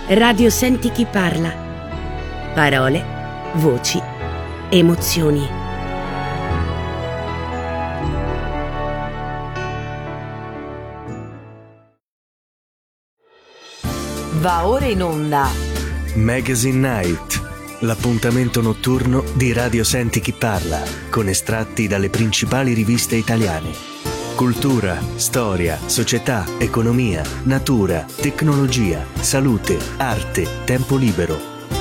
Radio Senti chi parla. Parole, voci, emozioni. Va ora in onda Magazine Night, l'appuntamento notturno di Radio Senti chi parla, con estratti dalle principali riviste italiane. Cultura, storia, società, economia, natura, tecnologia, salute, arte, tempo libero.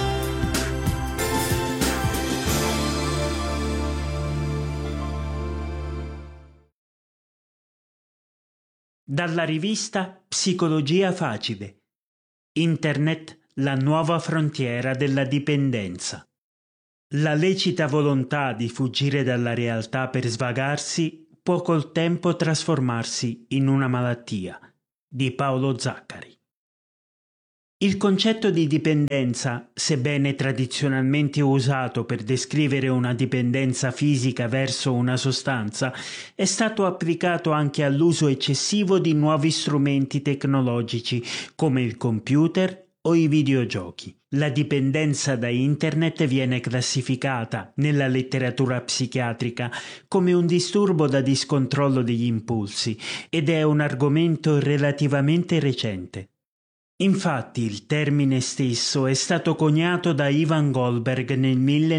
Dalla rivista Psicologia Facile. Internet, la nuova frontiera della dipendenza. La lecita volontà di fuggire dalla realtà per svagarsi può col tempo trasformarsi in una malattia, di Paolo Zaccari. Il concetto di dipendenza, sebbene tradizionalmente usato per descrivere una dipendenza fisica verso una sostanza, è stato applicato anche all'uso eccessivo di nuovi strumenti tecnologici come il computer o i videogiochi. La dipendenza da internet viene classificata nella letteratura psichiatrica come un disturbo da discontrollo degli impulsi ed è un argomento relativamente recente. Infatti il termine stesso è stato coniato da Ivan Goldberg nel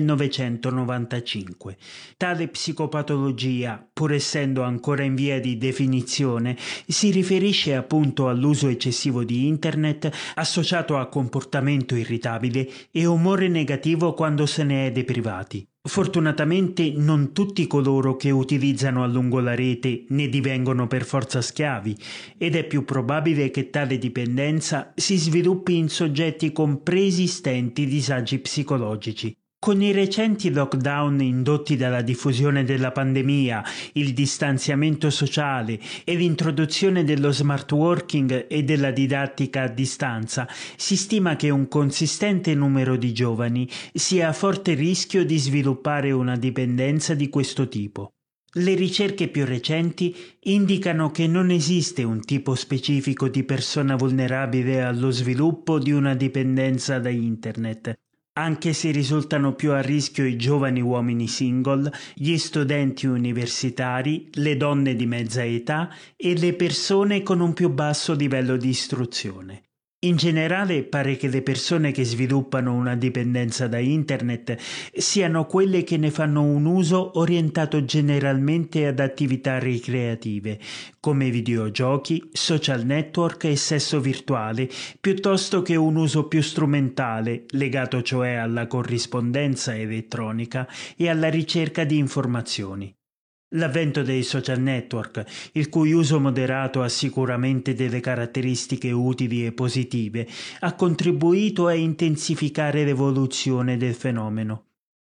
1995. Tale psicopatologia, pur essendo ancora in via di definizione, si riferisce appunto all'uso eccessivo di internet associato a comportamento irritabile e umore negativo quando se ne è deprivati. Fortunatamente non tutti coloro che utilizzano a lungo la rete ne divengono per forza schiavi ed è più probabile che tale dipendenza si sviluppi in soggetti con preesistenti disagi psicologici. Con i recenti lockdown indotti dalla diffusione della pandemia, il distanziamento sociale e l'introduzione dello smart working e della didattica a distanza, si stima che un consistente numero di giovani sia a forte rischio di sviluppare una dipendenza di questo tipo. Le ricerche più recenti indicano che non esiste un tipo specifico di persona vulnerabile allo sviluppo di una dipendenza da internet, anche se risultano più a rischio i giovani uomini single, gli studenti universitari, le donne di mezza età e le persone con un più basso livello di istruzione. In generale pare che le persone che sviluppano una dipendenza da internet siano quelle che ne fanno un uso orientato generalmente ad attività ricreative, come videogiochi, social network e sesso virtuale, piuttosto che un uso più strumentale, legato cioè alla corrispondenza elettronica e alla ricerca di informazioni. L'avvento dei social network, il cui uso moderato ha sicuramente delle caratteristiche utili e positive, ha contribuito a intensificare l'evoluzione del fenomeno.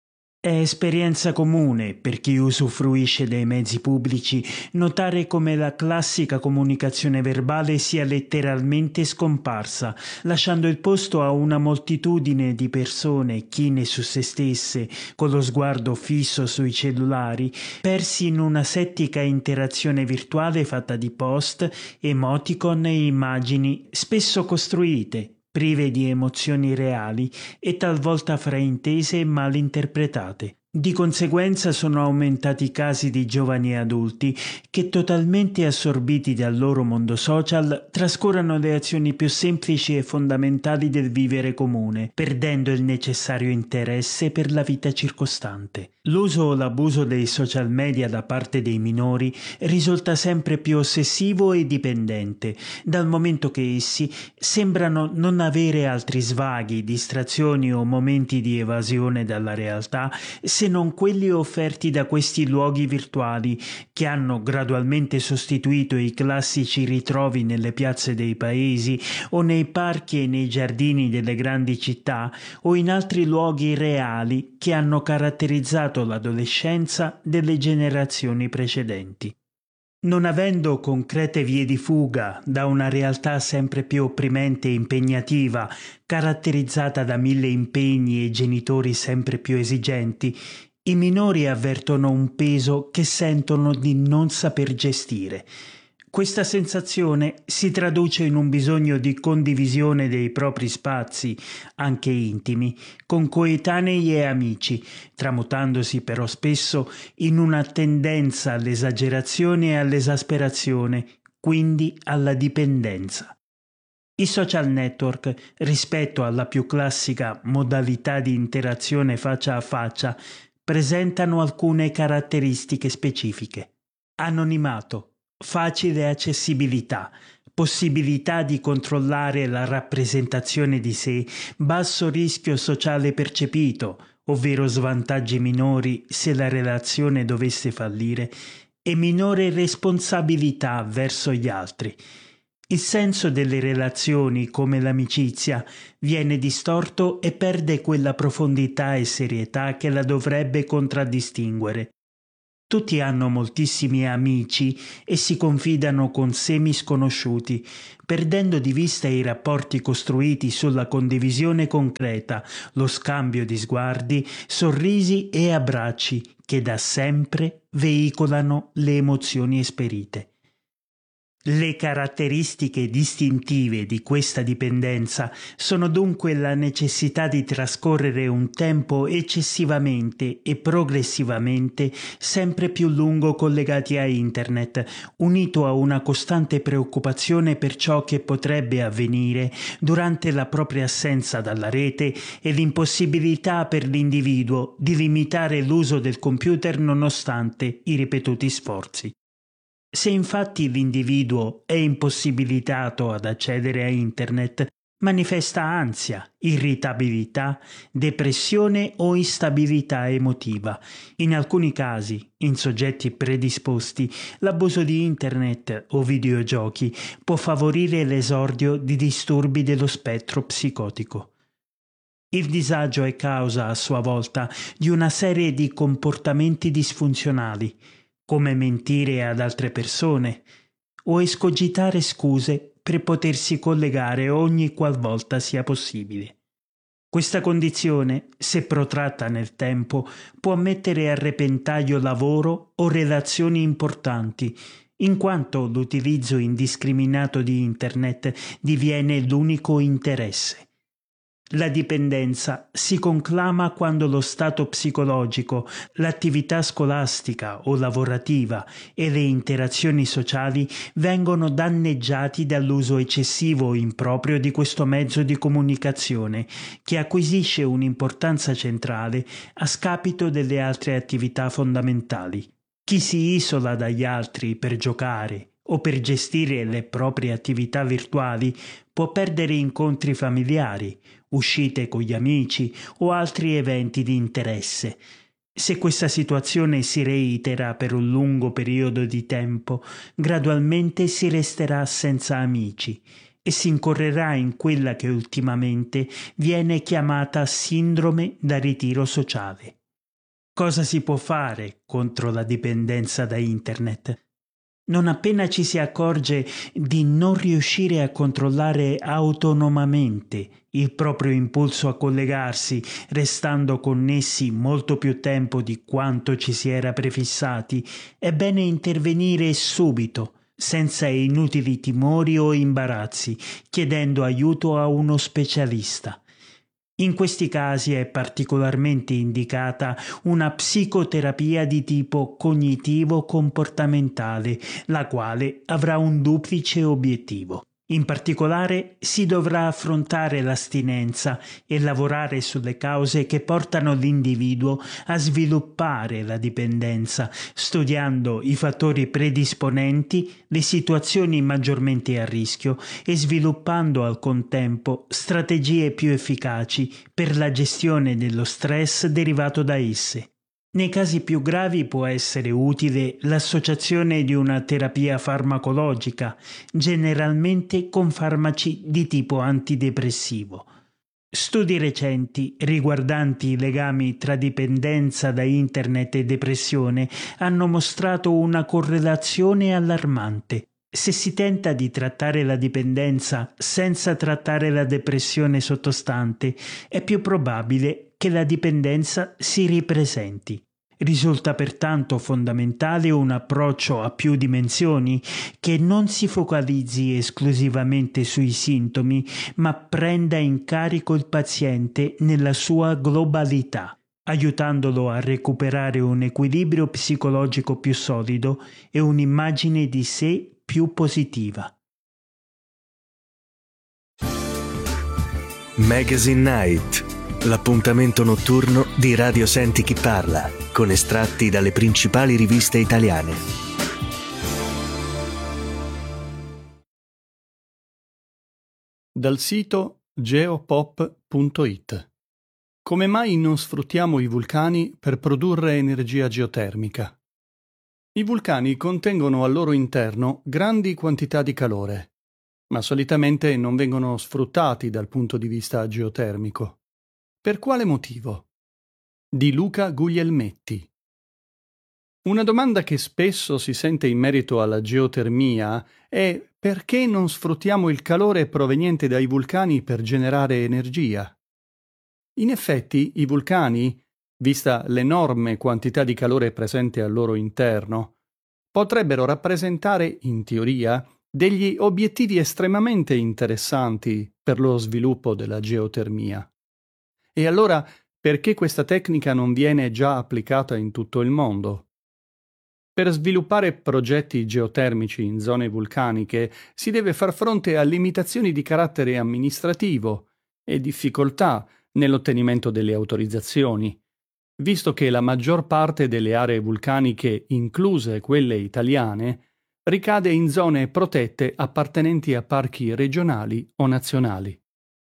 È esperienza comune per chi usufruisce dei mezzi pubblici notare come la classica comunicazione verbale sia letteralmente scomparsa, lasciando il posto a una moltitudine di persone chine su se stesse, con lo sguardo fisso sui cellulari, persi in una settica interazione virtuale fatta di post, emoticon e immagini spesso costruite, prive di emozioni reali e talvolta fraintese e mal interpretate. Di conseguenza sono aumentati i casi di giovani adulti che, totalmente assorbiti dal loro mondo social, trascurano le azioni più semplici e fondamentali del vivere comune, perdendo il necessario interesse per la vita circostante. L'uso o l'abuso dei social media da parte dei minori risulta sempre più ossessivo e dipendente, dal momento che essi sembrano non avere altri svaghi, distrazioni o momenti di evasione dalla realtà se non quelli offerti da questi luoghi virtuali che hanno gradualmente sostituito i classici ritrovi nelle piazze dei paesi o nei parchi e nei giardini delle grandi città o in altri luoghi reali che hanno caratterizzato l'adolescenza delle generazioni precedenti. Non avendo concrete vie di fuga da una realtà sempre più opprimente e impegnativa, caratterizzata da 1000 impegni e genitori sempre più esigenti, i minori avvertono un peso che sentono di non saper gestire. Questa sensazione si traduce in un bisogno di condivisione dei propri spazi, anche intimi, con coetanei e amici, tramutandosi però spesso in una tendenza all'esagerazione e all'esasperazione, quindi alla dipendenza. I social network, rispetto alla più classica modalità di interazione faccia a faccia, presentano alcune caratteristiche specifiche. Anonimato, facile accessibilità, possibilità di controllare la rappresentazione di sé, basso rischio sociale percepito, ovvero svantaggi minori se la relazione dovesse fallire, e minore responsabilità verso gli altri. Il senso delle relazioni, come l'amicizia, viene distorto e perde quella profondità e serietà che la dovrebbe contraddistinguere. Tutti hanno moltissimi amici e si confidano con semi-sconosciuti, perdendo di vista i rapporti costruiti sulla condivisione concreta, lo scambio di sguardi, sorrisi e abbracci che da sempre veicolano le emozioni esperite. Le caratteristiche distintive di questa dipendenza sono dunque la necessità di trascorrere un tempo eccessivamente e progressivamente sempre più lungo collegati a Internet, unito a una costante preoccupazione per ciò che potrebbe avvenire durante la propria assenza dalla rete e l'impossibilità per l'individuo di limitare l'uso del computer nonostante i ripetuti sforzi. Se infatti l'individuo è impossibilitato ad accedere a Internet, manifesta ansia, irritabilità, depressione o instabilità emotiva. In alcuni casi, in soggetti predisposti, l'abuso di Internet o videogiochi può favorire l'esordio di disturbi dello spettro psicotico. Il disagio è causa, a sua volta, di una serie di comportamenti disfunzionali, come mentire ad altre persone o escogitare scuse per potersi collegare ogni qualvolta sia possibile. Questa condizione, se protratta nel tempo, può mettere a repentaglio lavoro o relazioni importanti, in quanto l'utilizzo indiscriminato di Internet diviene l'unico interesse. La dipendenza si conclama quando lo stato psicologico, l'attività scolastica o lavorativa e le interazioni sociali vengono danneggiati dall'uso eccessivo o improprio di questo mezzo di comunicazione, che acquisisce un'importanza centrale a scapito delle altre attività fondamentali. Chi si isola dagli altri per giocare o per gestire le proprie attività virtuali può perdere incontri familiari, uscite con gli amici o altri eventi di interesse. Se questa situazione si reitera per un lungo periodo di tempo, gradualmente si resterà senza amici e si incorrerà in quella che ultimamente viene chiamata sindrome da ritiro sociale. Cosa si può fare contro la dipendenza da Internet? Non appena ci si accorge di non riuscire a controllare autonomamente il proprio impulso a collegarsi, restando connessi molto più tempo di quanto ci si era prefissati, è bene intervenire subito, senza inutili timori o imbarazzi, chiedendo aiuto a uno specialista. In questi casi è particolarmente indicata una psicoterapia di tipo cognitivo-comportamentale, la quale avrà un duplice obiettivo. In particolare si dovrà affrontare l'astinenza e lavorare sulle cause che portano l'individuo a sviluppare la dipendenza, studiando i fattori predisponenti, le situazioni maggiormente a rischio e sviluppando al contempo strategie più efficaci per la gestione dello stress derivato da esse. Nei casi più gravi può essere utile l'associazione di una terapia farmacologica, generalmente con farmaci di tipo antidepressivo. Studi recenti riguardanti i legami tra dipendenza da Internet e depressione hanno mostrato una correlazione allarmante. Se si tenta di trattare la dipendenza senza trattare la depressione sottostante, è più probabile che la dipendenza si ripresenti. Risulta pertanto fondamentale un approccio a più dimensioni che non si focalizzi esclusivamente sui sintomi, ma prenda in carico il paziente nella sua globalità, aiutandolo a recuperare un equilibrio psicologico più solido e un'immagine di sé più positiva. Magazine Night, l'appuntamento notturno di Radio Senti Chi Parla, con estratti dalle principali riviste italiane. Dal sito geopop.it. Come mai non sfruttiamo i vulcani per produrre energia geotermica? I vulcani contengono al loro interno grandi quantità di calore, ma solitamente non vengono sfruttati dal punto di vista geotermico. Per quale motivo? Di Luca Guglielmetti. Una domanda che spesso si sente in merito alla geotermia è: perché non sfruttiamo il calore proveniente dai vulcani per generare energia? In effetti, i vulcani, vista l'enorme quantità di calore presente al loro interno, potrebbero rappresentare, in teoria, degli obiettivi estremamente interessanti per lo sviluppo della geotermia. E allora, perché questa tecnica non viene già applicata in tutto il mondo? Per sviluppare progetti geotermici in zone vulcaniche si deve far fronte a limitazioni di carattere amministrativo e difficoltà nell'ottenimento delle autorizzazioni, visto che la maggior parte delle aree vulcaniche, incluse quelle italiane, ricade in zone protette appartenenti a parchi regionali o nazionali.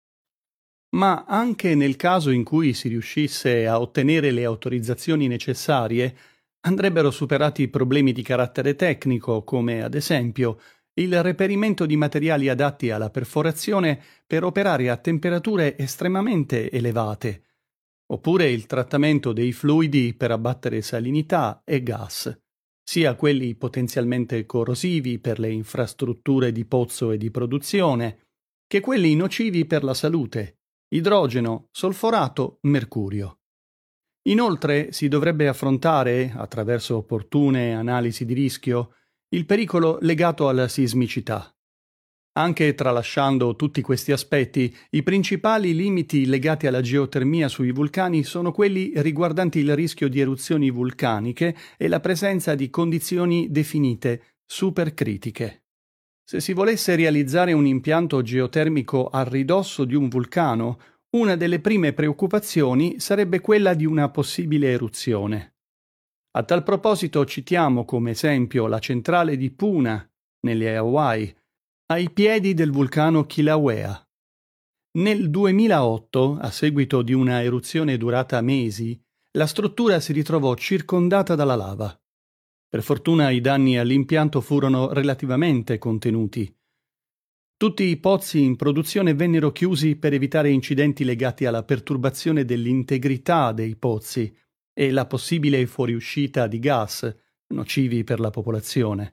Ma anche nel caso in cui si riuscisse a ottenere le autorizzazioni necessarie, andrebbero superati problemi di carattere tecnico, come ad esempio il reperimento di materiali adatti alla perforazione per operare a temperature estremamente elevate, oppure il trattamento dei fluidi per abbattere salinità e gas, sia quelli potenzialmente corrosivi per le infrastrutture di pozzo e di produzione, che quelli nocivi per la salute: idrogeno, solforato, mercurio. Inoltre si dovrebbe affrontare, attraverso opportune analisi di rischio, il pericolo legato alla sismicità. Anche tralasciando tutti questi aspetti, i principali limiti legati alla geotermia sui vulcani sono quelli riguardanti il rischio di eruzioni vulcaniche e la presenza di condizioni definite supercritiche. Se si volesse realizzare un impianto geotermico a ridosso di un vulcano, una delle prime preoccupazioni sarebbe quella di una possibile eruzione. A tal proposito citiamo come esempio la centrale di Puna, nelle Hawaii, ai piedi del vulcano Kilauea. Nel 2008, a seguito di una eruzione durata mesi, la struttura si ritrovò circondata dalla lava. Per fortuna i danni all'impianto furono relativamente contenuti. Tutti i pozzi in produzione vennero chiusi per evitare incidenti legati alla perturbazione dell'integrità dei pozzi e la possibile fuoriuscita di gas nocivi per la popolazione.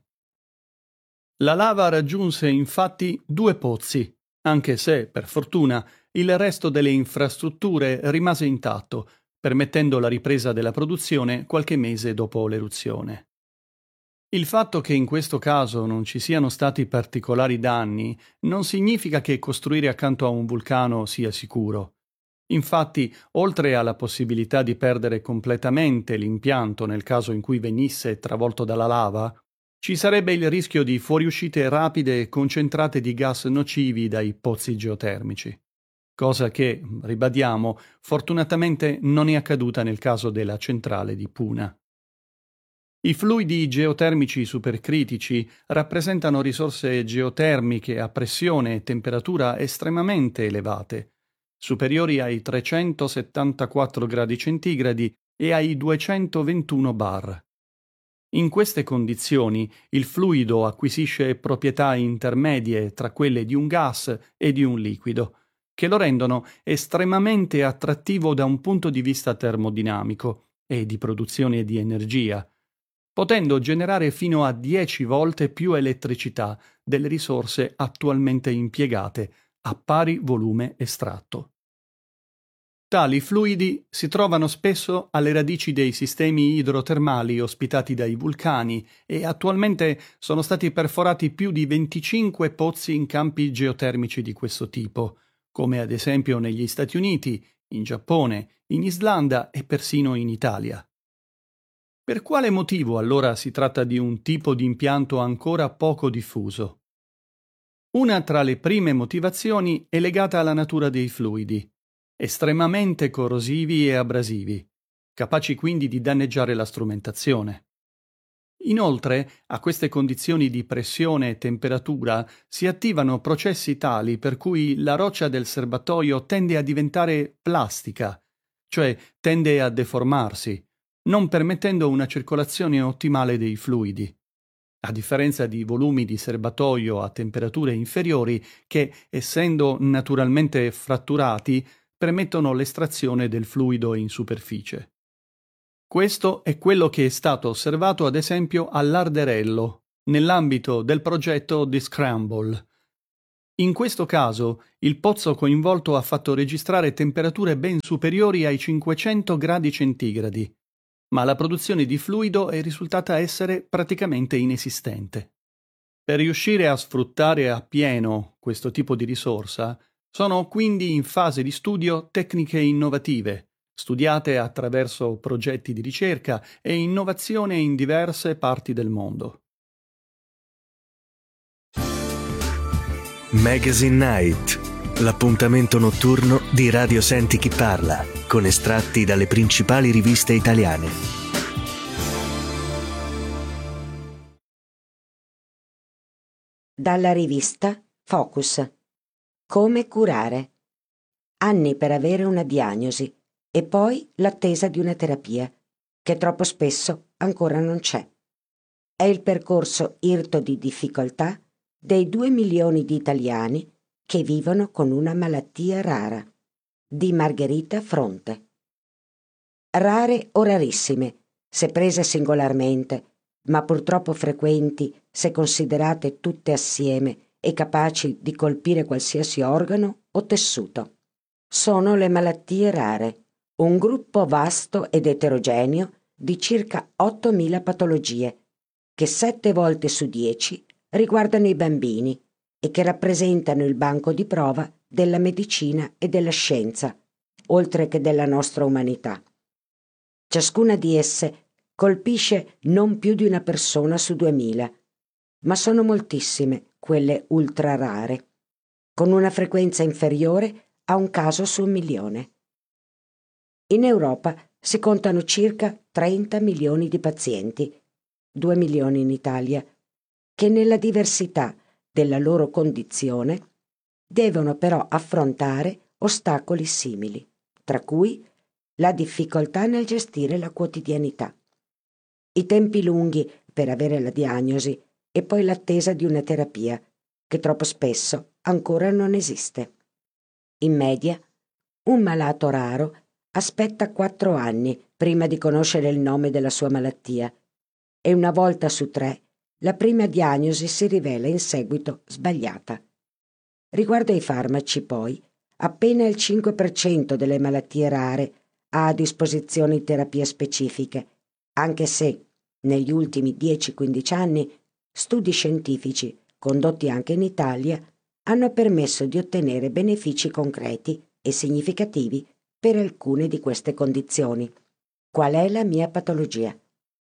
La lava raggiunse infatti 2 pozzi, anche se, per fortuna, il resto delle infrastrutture rimase intatto, permettendo la ripresa della produzione qualche mese dopo l'eruzione. Il fatto che in questo caso non ci siano stati particolari danni non significa che costruire accanto a un vulcano sia sicuro. Infatti, oltre alla possibilità di perdere completamente l'impianto nel caso in cui venisse travolto dalla lava, ci sarebbe il rischio di fuoriuscite rapide e concentrate di gas nocivi dai pozzi geotermici, cosa che, ribadiamo, fortunatamente non è accaduta nel caso della centrale di Puna. I fluidi geotermici supercritici rappresentano risorse geotermiche a pressione e temperatura estremamente elevate, superiori ai 374 gradi centigradi e ai 221 bar. In queste condizioni il fluido acquisisce proprietà intermedie tra quelle di un gas e di un liquido, che lo rendono estremamente attrattivo da un punto di vista termodinamico e di produzione di energia, potendo generare fino a 10 volte più elettricità delle risorse attualmente impiegate a pari volume estratto. Tali fluidi si trovano spesso alle radici dei sistemi idrotermali ospitati dai vulcani e attualmente sono stati perforati più di 25 pozzi in campi geotermici di questo tipo, come ad esempio negli Stati Uniti, in Giappone, in Islanda e persino in Italia. Per quale motivo allora si tratta di un tipo di impianto ancora poco diffuso? Una tra le prime motivazioni è legata alla natura dei fluidi, estremamente corrosivi e abrasivi, capaci quindi di danneggiare la strumentazione. Inoltre, a queste condizioni di pressione e temperatura si attivano processi tali per cui la roccia del serbatoio tende a diventare plastica, cioè tende a deformarsi, non permettendo una circolazione ottimale dei fluidi, a differenza di volumi di serbatoio a temperature inferiori che, essendo naturalmente fratturati, permettono l'estrazione del fluido in superficie. Questo è quello che è stato osservato ad esempio all'Arderello, nell'ambito del progetto The Scramble. In questo caso, il pozzo coinvolto ha fatto registrare temperature ben superiori ai 500 gradi centigradi, ma la produzione di fluido è risultata essere praticamente inesistente. Per riuscire a sfruttare appieno questo tipo di risorsa, sono quindi in fase di studio tecniche innovative, studiate attraverso progetti di ricerca e innovazione in diverse parti del mondo. Magazine Night, l'appuntamento notturno di Radio Senti Chi Parla, con estratti dalle principali riviste italiane. Dalla rivista Focus. Come curare. Anni per avere una diagnosi e poi l'attesa di una terapia, che troppo spesso ancora non c'è. È il percorso irto di difficoltà dei 2 milioni di italiani che vivono con una malattia rara, di Margherita Fronte. Rare o rarissime, se prese singolarmente, ma purtroppo frequenti se considerate tutte assieme e capaci di colpire qualsiasi organo o tessuto. Sono le malattie rare, un gruppo vasto ed eterogeneo di circa 8.000 patologie, che 7 volte su 10 riguardano i bambini e che rappresentano il banco di prova della medicina e della scienza, oltre che della nostra umanità. Ciascuna di esse colpisce non più di una persona su 2.000, ma sono moltissime quelle ultra rare, con una frequenza inferiore a un caso su 1 milione. In Europa si contano circa 30 milioni di pazienti, 2 milioni in Italia, che nella diversità della loro condizione devono però affrontare ostacoli simili, tra cui la difficoltà nel gestire la quotidianità, i tempi lunghi per avere la diagnosi e poi l'attesa di una terapia, che troppo spesso ancora non esiste. In media, un malato raro aspetta 4 anni prima di conoscere il nome della sua malattia e una volta su 3 la prima diagnosi si rivela in seguito sbagliata. Riguardo ai farmaci, poi, appena il 5% delle malattie rare ha a disposizione terapie specifiche, anche se, negli ultimi 10-15 anni, studi scientifici, condotti anche in Italia, hanno permesso di ottenere benefici concreti e significativi per alcune di queste condizioni. Qual è la mia patologia?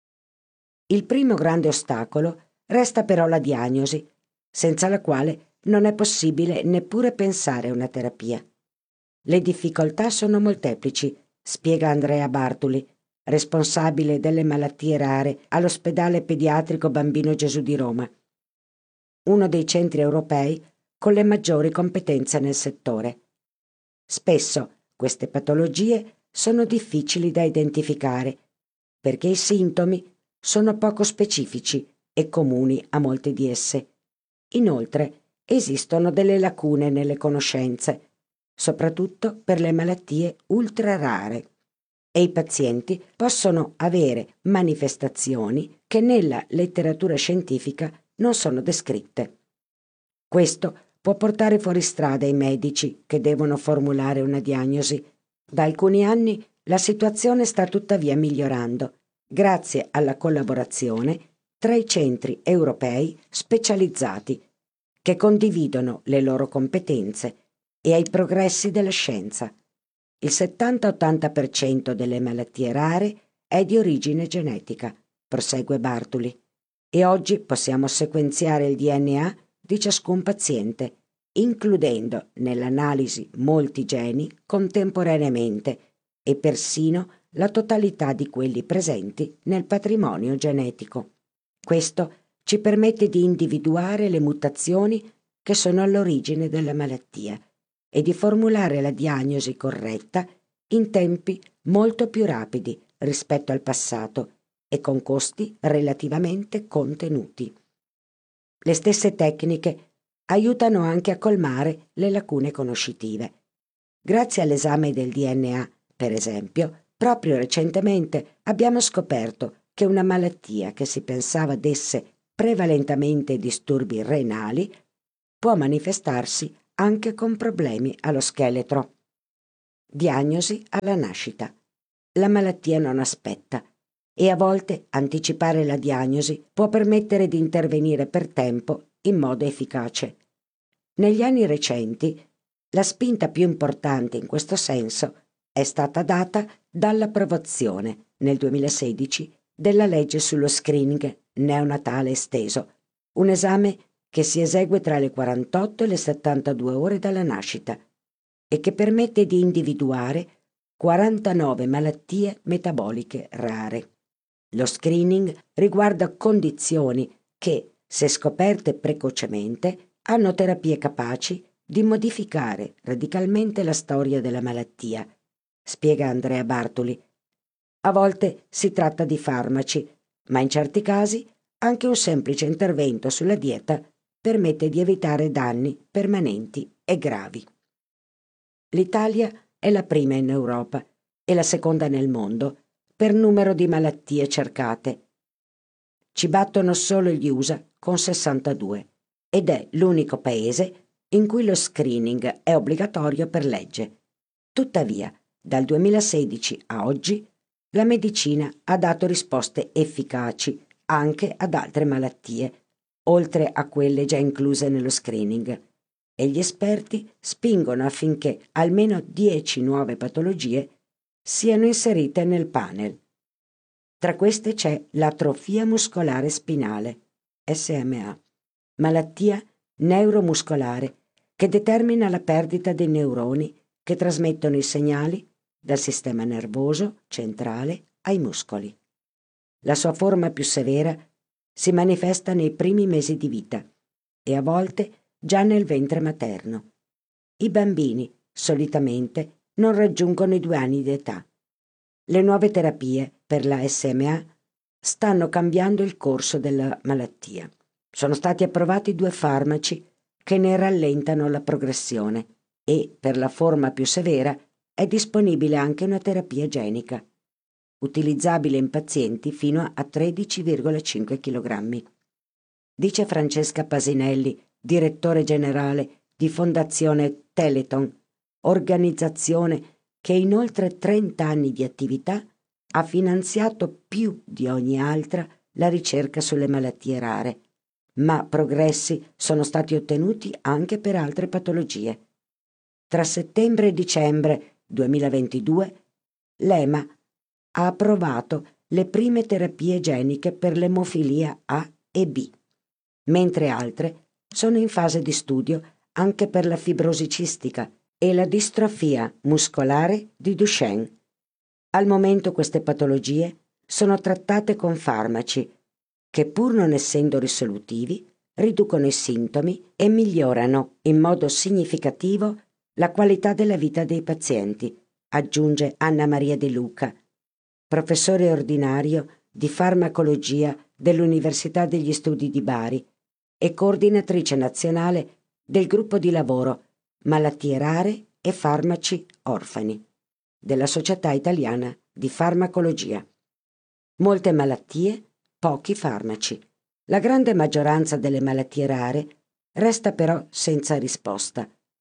Il primo grande ostacolo resta però la diagnosi, senza la quale non è possibile neppure pensare a una terapia. Le difficoltà sono molteplici, spiega Andrea Bartoli, responsabile delle malattie rare all'ospedale pediatrico Bambino Gesù di Roma, uno dei centri europei con le maggiori competenze nel settore. Spesso queste patologie sono difficili da identificare perché i sintomi sono poco specifici e comuni a molte di esse. Inoltre esistono delle lacune nelle conoscenze, soprattutto per le malattie ultra rare, e i pazienti possono avere manifestazioni che nella letteratura scientifica non sono descritte. Questo può portare fuori strada i medici che devono formulare una diagnosi, Da alcuni anni la situazione sta tuttavia migliorando, grazie alla collaborazione tra i centri europei specializzati che condividono le loro competenze e ai progressi della scienza. Il 70-80% delle malattie rare è di origine genetica, prosegue Bartoli, e oggi possiamo sequenziare il DNA di ciascun paziente, includendo nell'analisi molti geni contemporaneamente e persino la totalità di quelli presenti nel patrimonio genetico. Questo ci permette di individuare le mutazioni che sono all'origine della malattia e di formulare la diagnosi corretta in tempi molto più rapidi rispetto al passato e con costi relativamente contenuti. Le stesse tecniche aiutano anche a colmare le lacune conoscitive. Grazie all'esame del DNA, per esempio, proprio recentemente abbiamo scoperto che una malattia che si pensava desse prevalentemente disturbi renali può manifestarsi anche con problemi allo scheletro. Diagnosi alla nascita. La malattia non aspetta e a volte anticipare la diagnosi può permettere di intervenire per tempo in modo efficace. Negli anni recenti, la spinta più importante in questo senso è stata data dall'approvazione, nel 2016, della legge sullo screening neonatale esteso, un esame che si esegue tra le 48 e le 72 ore dalla nascita e che permette di individuare 49 malattie metaboliche rare. Lo screening riguarda condizioni che, se scoperte precocemente, hanno terapie capaci di modificare radicalmente la storia della malattia, spiega Andrea Bartoli. A volte si tratta di farmaci, ma in certi casi anche un semplice intervento sulla dieta permette di evitare danni permanenti e gravi. L'Italia è la prima in Europa e la seconda nel mondo per numero di malattie cercate. Ci battono solo gli USA con 62 ed è l'unico paese in cui lo screening è obbligatorio per legge. Tuttavia, dal 2016 a oggi, la medicina ha dato risposte efficaci anche ad altre malattie, oltre a quelle già incluse nello screening, e gli esperti spingono affinché almeno 10 nuove patologie siano inserite nel panel. Tra queste c'è l'atrofia muscolare spinale, SMA, malattia neuromuscolare che determina la perdita dei neuroni che trasmettono i segnali dal sistema nervoso centrale ai muscoli. La sua forma più severa si manifesta nei primi mesi di vita e a volte già nel ventre materno. I bambini, solitamente, non raggiungono i 2 anni di età. Le nuove terapie per la SMA stanno cambiando il corso della malattia. Sono stati approvati 2 farmaci che ne rallentano la progressione e, per la forma più severa, è disponibile anche una terapia genica, utilizzabile in pazienti fino a 13,5 kg. Dice Francesca Pasinelli, direttore generale di Fondazione Teleton, organizzazione che in oltre 30 anni di attività ha finanziato più di ogni altra la ricerca sulle malattie rare, ma progressi sono stati ottenuti anche per altre patologie. Tra settembre e dicembre 2022 l'EMA ha approvato le prime terapie geniche per l'emofilia A e B, mentre altre sono in fase di studio anche per la fibrosi cistica e la distrofia muscolare di Duchenne. Al momento queste patologie sono trattate con farmaci che, pur non essendo risolutivi, riducono i sintomi e migliorano in modo significativo la qualità della vita dei pazienti, aggiunge Anna Maria De Luca, professore ordinario di farmacologia dell'Università degli Studi di Bari e coordinatrice nazionale del gruppo di lavoro Malattie rare e farmaci orfani della Società Italiana di Farmacologia. Molte malattie, pochi farmaci. La grande maggioranza delle malattie rare resta però senza risposta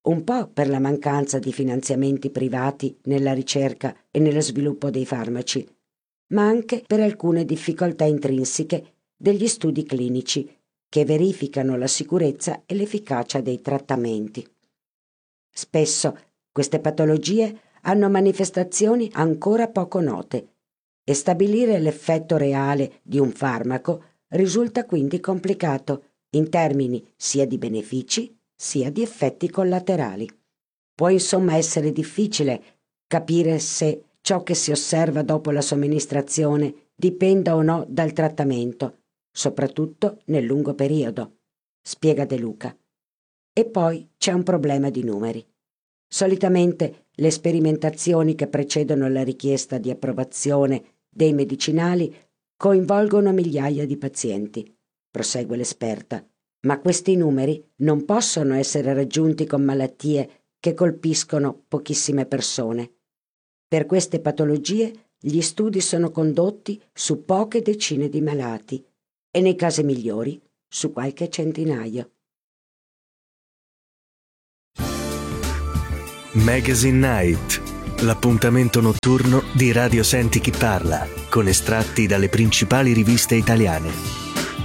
un po' per la mancanza di finanziamenti privati nella ricerca e nello sviluppo dei farmaci, ma anche per alcune difficoltà intrinseche degli studi clinici che verificano la sicurezza e l'efficacia dei trattamenti. Spesso queste patologie hanno manifestazioni ancora poco note e stabilire l'effetto reale di un farmaco risulta quindi complicato in termini sia di benefici sia di effetti collaterali. Può insomma essere difficile capire se ciò che si osserva dopo la somministrazione dipenda o no dal trattamento, soprattutto nel lungo periodo, spiega De Luca. E poi c'è un problema di numeri. Solitamente le sperimentazioni che precedono la richiesta di approvazione dei medicinali coinvolgono migliaia di pazienti, prosegue l'esperta, ma questi numeri non possono essere raggiunti con malattie che colpiscono pochissime persone. Per queste patologie gli studi sono condotti su poche decine di malati e nei casi migliori su qualche centinaio. Magazine Night, l'appuntamento notturno di Radio Senti Chi Parla, con estratti dalle principali riviste italiane.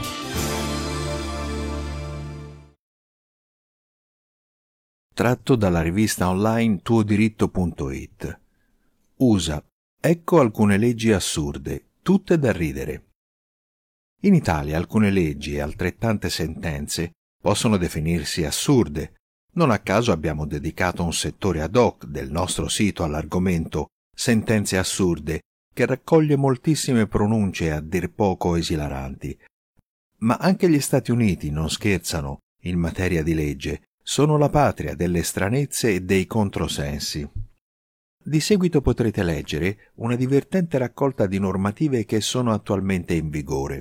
Tratto dalla rivista online tuodiritto.it. USA. Ecco alcune leggi assurde, tutte da ridere. In Italia alcune leggi e altrettante sentenze possono definirsi assurde. Non a caso abbiamo dedicato un settore ad hoc del nostro sito all'argomento Sentenze assurde, che raccoglie moltissime pronunce a dir poco esilaranti. Ma anche gli Stati Uniti non scherzano in materia di legge, sono la patria delle stranezze e dei controsensi. Di seguito potrete leggere una divertente raccolta di normative che sono attualmente in vigore.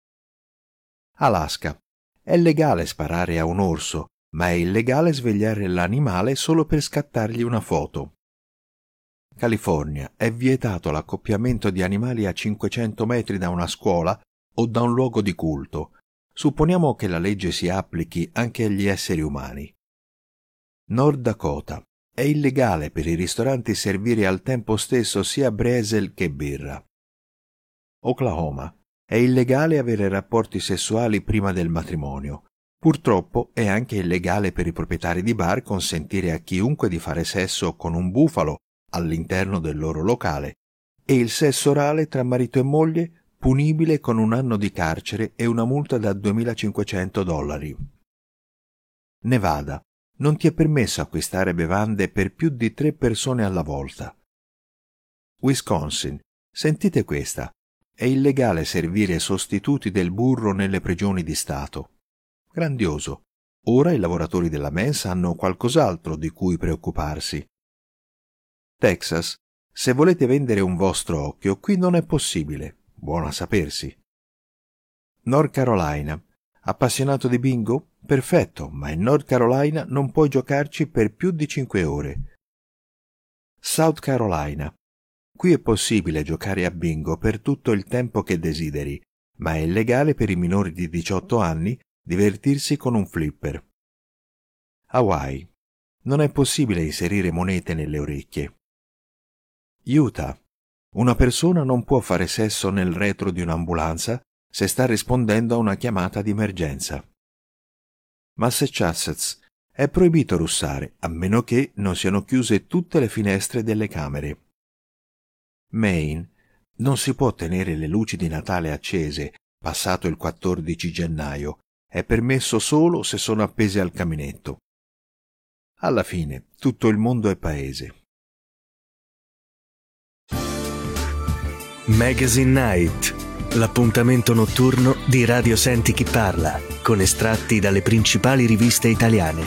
Alaska. È legale sparare a un orso, ma è illegale svegliare l'animale solo per scattargli una foto. California. È vietato l'accoppiamento di animali a 500 metri da una scuola o da un luogo di culto. Supponiamo che la legge si applichi anche agli esseri umani. Nord Dakota. È illegale per i ristoranti servire al tempo stesso sia brezel che birra. Oklahoma. È illegale avere rapporti sessuali prima del matrimonio. Purtroppo è anche illegale per i proprietari di bar consentire a chiunque di fare sesso con un bufalo all'interno del loro locale, e il sesso orale tra marito e moglie punibile con 1 anno di carcere e una multa da $2.500. Nevada. Non ti è permesso acquistare bevande per più di 3 persone alla volta. Wisconsin. Sentite questa. È illegale servire sostituti del burro nelle prigioni di Stato. Grandioso. Ora i lavoratori della mensa hanno qualcos'altro di cui preoccuparsi. Texas. Se volete vendere un vostro occhio, qui non è possibile. Buono a sapersi. North Carolina. Appassionato di bingo? Perfetto, ma in North Carolina non puoi giocarci per più di 5 ore. South Carolina. Qui è possibile giocare a bingo per tutto il tempo che desideri, ma è illegale per i minori di 18 anni divertirsi con un flipper. Hawaii. Non è possibile inserire monete nelle orecchie. Utah. Una persona non può fare sesso nel retro di un'ambulanza se sta rispondendo a una chiamata di emergenza. Massachusetts. È proibito russare, a meno che non siano chiuse tutte le finestre delle camere. Maine. Non si può tenere le luci di Natale accese, passato il 14 gennaio. È permesso solo se sono appese al caminetto. Alla fine, tutto il mondo è paese. Magazine Night, l'appuntamento notturno di Radio Senti Chi Parla, con estratti dalle principali riviste italiane.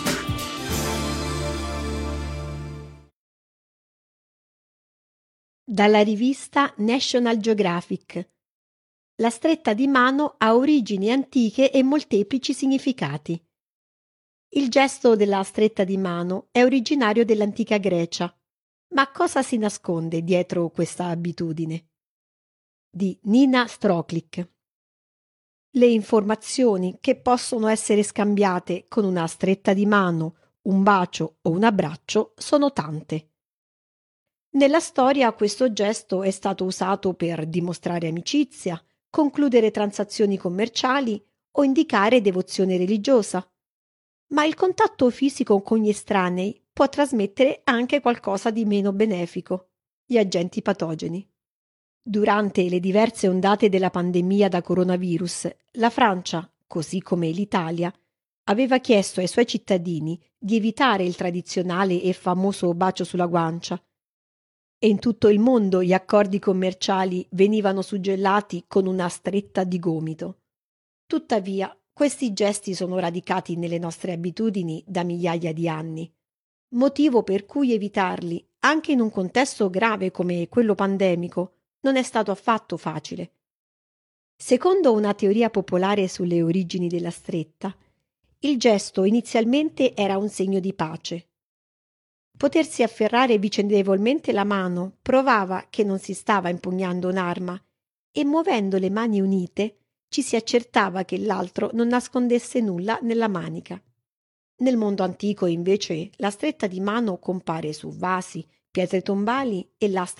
Dalla rivista National Geographic. La stretta di mano ha origini antiche e molteplici significati. Il gesto della stretta di mano è originario dell'antica Grecia. Ma cosa si nasconde dietro questa abitudine? Di Nina Stroklik. Le informazioni che possono essere scambiate con una stretta di mano un bacio o un abbraccio sono tante. Nella storia questo gesto è stato usato per dimostrare amicizia, concludere transazioni commerciali o indicare devozione religiosa. Ma il contatto fisico con gli estranei può trasmettere anche qualcosa di meno benefico, gli agenti patogeni. Durante le diverse ondate della pandemia da coronavirus, la Francia, così come l'Italia, aveva chiesto ai suoi cittadini di evitare il tradizionale e famoso bacio sulla guancia. E in tutto il mondo gli accordi commerciali venivano suggellati con una stretta di gomito. Tuttavia, questi gesti sono radicati nelle nostre abitudini da migliaia di anni, motivo per cui evitarli, anche in un contesto grave come quello pandemico, non è stato affatto facile. Secondo una teoria popolare sulle origini della stretta, il gesto inizialmente era un segno di pace. Potersi afferrare vicendevolmente la mano provava che non si stava impugnando un'arma e muovendo le mani unite ci si accertava che l'altro non nascondesse nulla nella manica. Nel mondo antico, invece, la stretta di mano compare su vasi, pietre tombali e lastre